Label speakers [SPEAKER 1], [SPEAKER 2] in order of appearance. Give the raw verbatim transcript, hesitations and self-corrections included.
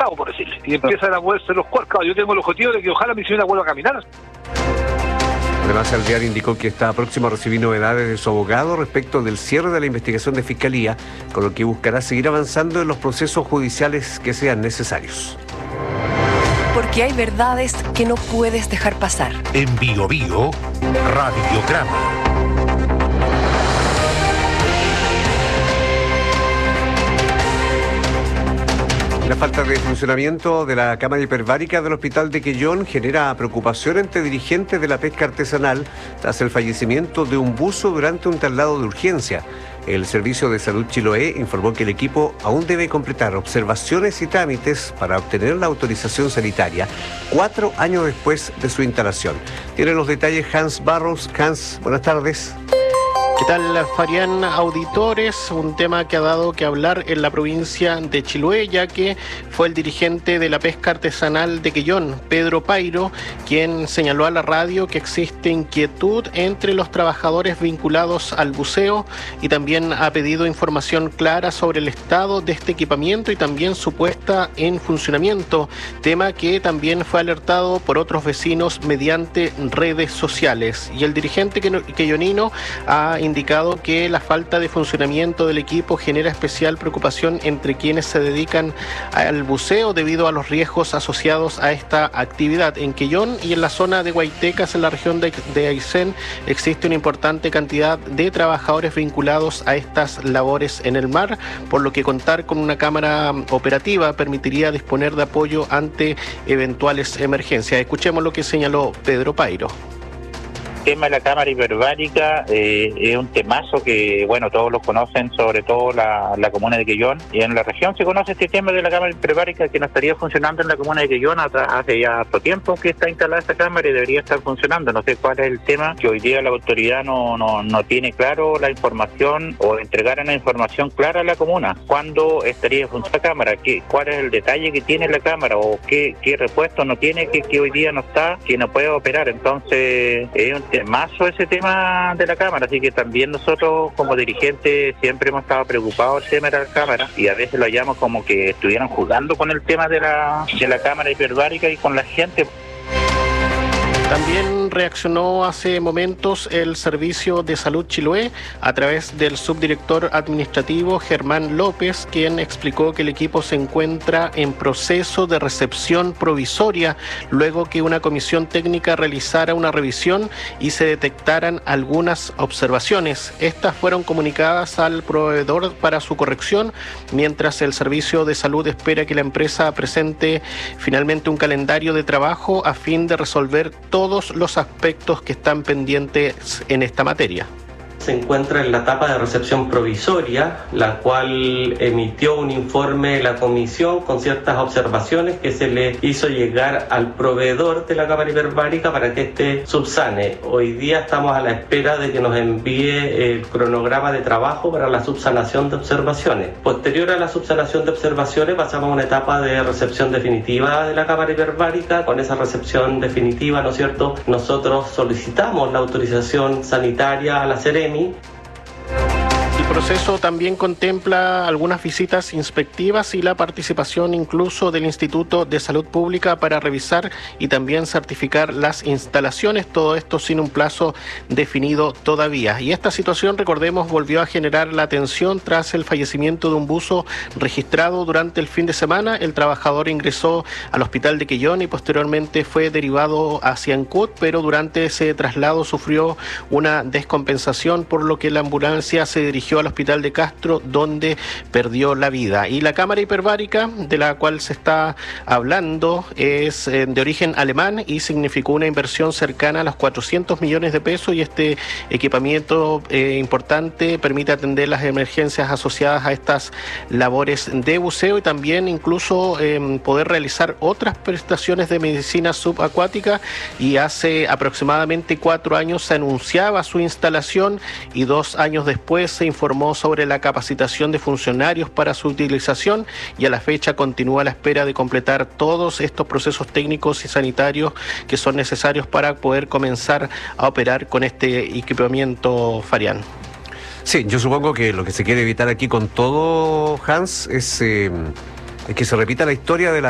[SPEAKER 1] costado, por decirle, y empiezan a moverse los cuerpos. Yo tengo el objetivo de que ojalá mi señora vuelva a caminar.
[SPEAKER 2] Además, el diario indicó que está próximo a recibir novedades de su abogado respecto del cierre de la investigación de Fiscalía, con lo que buscará seguir avanzando en los procesos judiciales que sean necesarios.
[SPEAKER 3] Porque hay verdades que no puedes dejar pasar.
[SPEAKER 4] En Bio Bio, Radiograma.
[SPEAKER 2] La falta de funcionamiento de la cámara hiperbárica del hospital de Quellón genera preocupación entre dirigentes de la pesca artesanal tras el fallecimiento de un buzo durante un traslado de urgencia. El Servicio de Salud Chiloé informó que el equipo aún debe completar observaciones y trámites para obtener la autorización sanitaria cuatro años después de su instalación. Tiene los detalles Hans Barros. Hans, buenas tardes.
[SPEAKER 5] ¿Qué tal, Farián, auditores? Un tema que ha dado que hablar en la provincia de Chiloé, ya que fue el dirigente de la pesca artesanal de Quellón, Pedro Pairo, quien señaló a la radio que existe inquietud entre los trabajadores vinculados al buceo y también ha pedido información clara sobre el estado de este equipamiento y también su puesta en funcionamiento, tema que también fue alertado por otros vecinos mediante redes sociales. Y el dirigente quellonino ha indicado que la falta de funcionamiento del equipo genera especial preocupación entre quienes se dedican al buceo debido a los riesgos asociados a esta actividad. En Quellón y en la zona de Guaytecas, en la región de, de Aysén, existe una importante cantidad de trabajadores vinculados a estas labores en el mar, por lo que contar con una cámara operativa permitiría disponer de apoyo ante eventuales emergencias. Escuchemos lo que señaló Pedro Pairo.
[SPEAKER 6] El tema de la cámara hiperbárica eh, es un temazo que, bueno, todos lo conocen, sobre todo la, la comuna de Quellón. Y en la región se conoce este tema de la cámara hiperbárica que no estaría funcionando en la comuna de Quellón hace ya harto tiempo que está instalada esta cámara y debería estar funcionando. No sé cuál es el tema, que hoy día la autoridad no, no, no tiene claro la información o entregar una información clara a la comuna. ¿Cuándo estaría funcionando la cámara? ¿Qué, ¿Cuál es el detalle que tiene la cámara? ¿O qué, qué repuesto no tiene que, que hoy día no está, que no puede operar? Entonces, es un temazo ese tema de la cámara, así que también nosotros como dirigentes siempre hemos estado preocupados del tema de la cámara y a veces lo hallamos como que estuvieran jugando con el tema de la, de la cámara hiperbárica y con la gente.
[SPEAKER 5] También reaccionó hace momentos el Servicio de Salud Chiloé a través del subdirector administrativo Germán López, quien explicó que el equipo se encuentra en proceso de recepción provisoria luego que una comisión técnica realizara una revisión y se detectaran algunas observaciones. Estas fueron comunicadas al proveedor para su corrección, mientras el Servicio de Salud espera que la empresa presente finalmente un calendario de trabajo a fin de resolver todo todos los aspectos que están pendientes en esta materia.
[SPEAKER 7] Se encuentra en la etapa de recepción provisoria, la cual emitió un informe la comisión con ciertas observaciones que se le hizo llegar al proveedor de la cámara hiperbárica para que éste subsane. Hoy día estamos a la espera de que nos envíe el cronograma de trabajo para la subsanación de observaciones. Posterior a la subsanación de observaciones pasamos a una etapa de recepción definitiva de la cámara hiperbárica. Con esa recepción definitiva, ¿no es cierto?, nosotros solicitamos la autorización sanitaria a la Seremi.
[SPEAKER 5] El proceso también contempla algunas visitas inspectivas y la participación incluso del Instituto de Salud Pública para revisar y también certificar las instalaciones, todo esto sin un plazo definido todavía. Y esta situación, recordemos, volvió a generar la atención tras el fallecimiento de un buzo registrado durante el fin de semana. El trabajador ingresó al hospital de Quellón y posteriormente fue derivado hacia Ancud, pero durante ese traslado sufrió una descompensación, por lo que la ambulancia se dirigió al hospital de Castro, donde perdió la vida. Y la cámara hiperbárica de la cual se está hablando es eh, de origen alemán y significó una inversión cercana a los cuatrocientos millones de pesos, y este equipamiento eh, importante permite atender las emergencias asociadas a estas labores de buceo y también incluso eh, poder realizar otras prestaciones de medicina subacuática. Y hace aproximadamente cuatro años se anunciaba su instalación y dos años después se informó sobre la capacitación de funcionarios para su utilización, y a la fecha continúa a la espera de completar todos estos procesos técnicos y sanitarios que son necesarios para poder comenzar a operar con este equipamiento, Farián.
[SPEAKER 2] Sí, yo supongo que lo que se quiere evitar aquí con todo, Hans, es, eh, es que se repita la historia de la